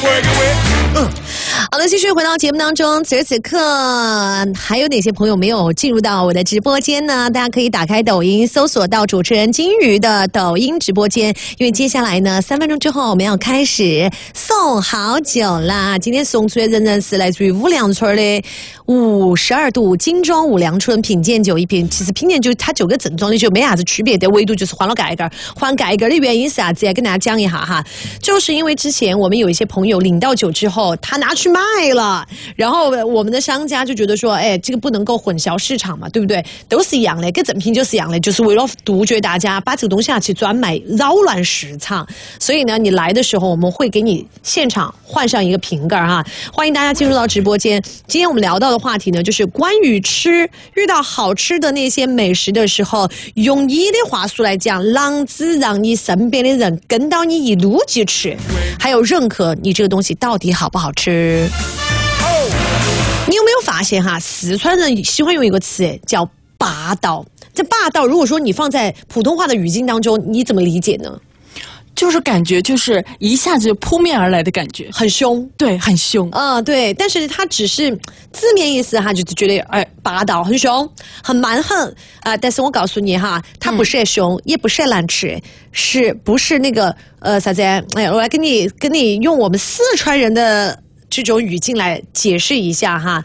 好的，继续回到节目当中。此时此刻，还有哪些朋友没有进入到我的直播间呢？大家可以打开抖音，搜索到主持人金鱼的抖音直播间。因为接下来呢，3分钟之后我们要开始送好酒啦。今天送出的仍然是来自于五粮村的52度精装五粮春品鉴酒一瓶。其实品鉴酒它9个正装的酒没啥子区别的，唯独就是换了盖盖。换盖盖的原因是啥子？跟大家讲一下哈，就是因为之前我们有一些朋友领到酒之后，他拿去卖了，然后我们的商家就觉得说，哎，这个不能够混淆市场嘛，对不对？都是一样的，跟正品就是一样的，就是为了杜绝大家把这个东西去专卖，扰乱市场。所以呢，你来的时候，我们会给你现场换上一个瓶盖哈。欢迎大家进入到直播间。今天我们聊到的话题呢，就是关于吃，遇到好吃的那些美食的时候，用你的话术来讲，让你身边的人跟到你一路去吃，还有认可你这个东西到底好不好吃。你有没有发现哈，四川人喜欢用一个词叫霸道。这霸道如果说你放在普通话的语境当中，你怎么理解呢？ 就是感觉就是一下子就扑面而来的感觉， 很凶， 对，很凶， 对，但是它只是字面意思哈，就是觉得霸道、很凶、很蛮横但是我告诉你哈，它不是凶，也不是难吃，是不是那个啥子？我来跟你用我们四川人的这种语境来解释一下哈，